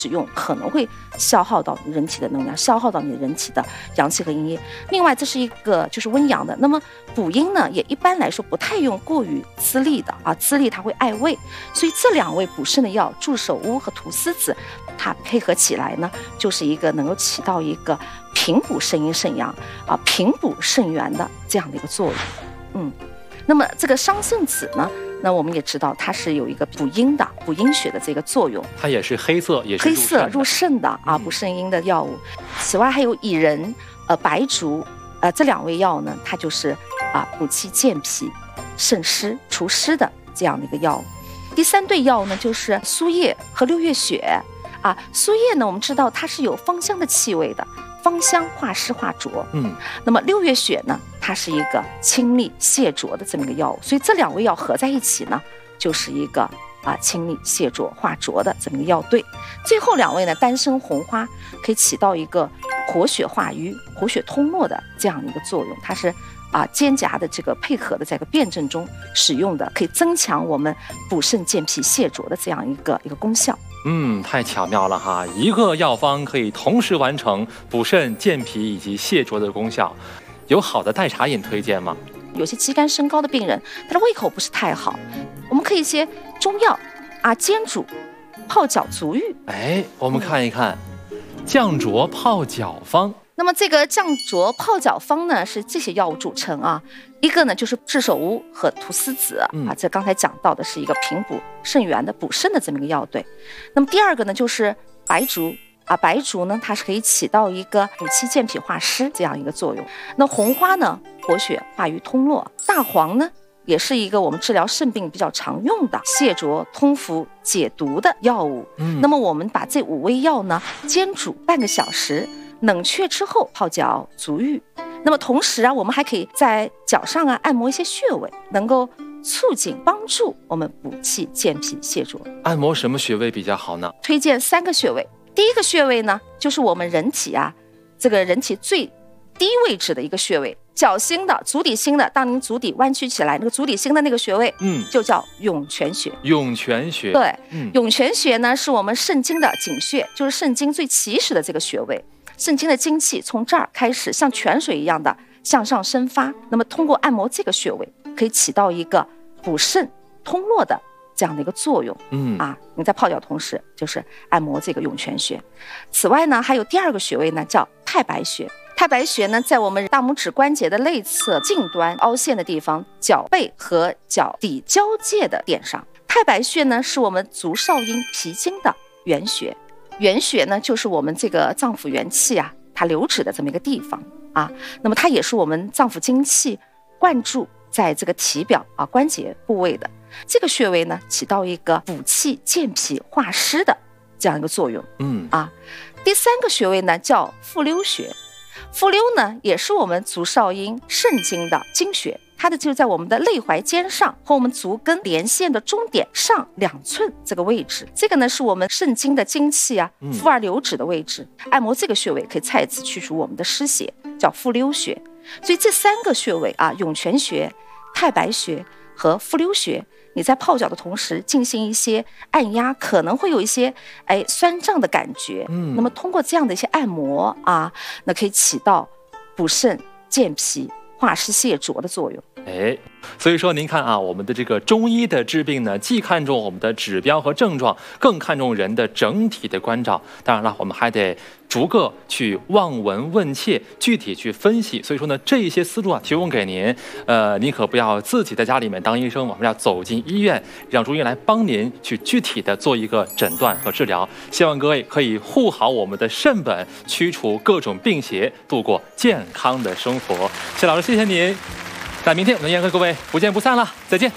使用可能会消耗到人体的能量，消耗到你人体的阳气和阴液。另外，这是一个就是温阳的。那么补阴呢，也一般来说不太用过于滋利的啊，滋利它会碍胃，所以这2味补肾的药，祝首乌和菟丝子，它配合起来呢，就是一个能够起到一个平补肾阴肾阳啊，平补肾元的这样的一个作用。那么这个桑葚子呢？那我们也知道，它是有一个补阴的、补阴血的这个作用。 它也是黑色，也是黑色入肾的啊，补肾阴的药物。此外还有薏仁、白术，这2味药呢，它就是补气健脾、渗湿、除湿的这样的一个药物。第3对药呢，就是苏叶和6月雪啊。苏叶呢，我们知道它是有芳香的气味的。芳香化湿化浊，那么6月雪呢，它是一个清利泻浊的这么一个药物，所以这2味药合在一起呢，就是一个清利泻浊化浊的这么一个药对。最后2味呢，丹参红花可以起到一个活血化瘀、活血通络的这样的一个作用，它是兼夹的这个配合的，在一个辩证中使用的，可以增强我们补肾健脾泻浊的这样一个功效。 太巧妙了哈！一个药方可以同时完成补肾健脾以及泻浊的功效。有好的代茶饮推荐吗？ 有些肌酐升高的病人，他的胃口不是太好，我们可以一些中药煎煮、泡脚足浴。 我们看一看降浊泡脚方。 那么这个降浊泡脚方呢，是这些药物组成啊。一个呢就是炙首乌和菟丝子这刚才讲到的是一个平补肾元的、补肾的这么一个药对。那么第2个呢就是白术白术呢它是可以起到一个补气健脾化湿这样一个作用。那红花呢活血化瘀通络，大黄呢也是一个我们治疗肾病比较常用的泻浊通服解毒的药物。那么我们把这5味药呢煎煮半个小时，冷却之后泡脚足浴。那么同时我们还可以在脚上按摩一些穴位，能够促进帮助我们补气健脾泻浊。 按摩什么穴位比较好呢？ 推荐3个穴位。第1个穴位呢，就是我们人体这个人体最低位置的一个穴位，脚心的足底心的，当您足底弯曲起来，那个足底心的那个穴位就叫涌泉穴。涌泉穴，对，涌泉穴呢是我们肾经的井穴，就是肾经最起始的这个穴位。肾经的精气从这儿开始像泉水一样的向上生发，那么通过按摩这个穴位，可以起到一个补肾通络的这样的一个作用。你在泡脚同时就是按摩这个涌泉穴。此外呢，还有第2个穴位呢，叫太白穴。太白穴呢，在我们大拇指关节的内侧近端凹陷的地方，脚背和脚底交界的点上。太白穴呢，是我们足少阴脾经的原穴。原穴呢，就是我们这个脏腑元气它流止的这么一个地方那么它也是我们脏腑精气灌注在这个体表关节部位的。这个穴位呢，起到一个补气健脾化湿的这样一个作用。第3个穴位呢，叫复溜穴。复溜呢，也是我们足少阴肾经的经穴，它的就在我们的内踝尖上和我们足跟连线的中点上2寸这个位置。这个呢是我们肾经的精气复而流止的位置。按摩这个穴位可以再次去除我们的湿邪，叫复溜穴。所以这3个穴位涌泉穴、太白穴和复溜穴，你在泡脚的同时进行一些按压，可能会有一些酸胀的感觉。那么通过这样的一些按摩那可以起到补肾健脾化湿泻浊的作用。 所以说您看我们的这个中医的治病呢，既看重我们的指标和症状，更看重人的整体的关照。当然了，我们还得逐个去望闻问切，具体去分析。所以说呢，这一些思路提供给您，您可不要自己在家里面当医生，我们要走进医院，让中医来帮您去具体的做一个诊断和治疗。希望各位可以护好我们的肾本，驱除各种病邪，度过健康的生活。谢老师，谢谢您。那明天我们和各位不见不散了，再见。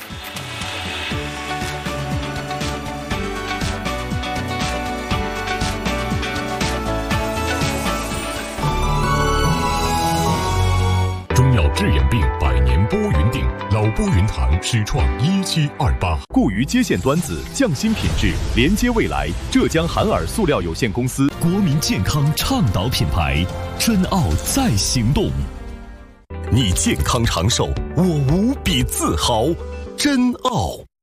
中药治眼病，100年拨云定，老拨云堂始创1728。固于接线端子，匠心品质，连接未来。浙江韩尔塑料有限公司， 国民健康倡导品牌，真奥在行动。 你健康长寿，我无比自豪。真奥。